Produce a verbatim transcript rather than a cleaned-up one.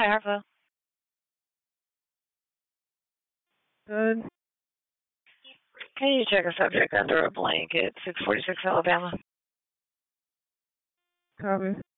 Hi, Harpo. Good. Can you check a subject under a blanket? six forty-six Alabama. Copy.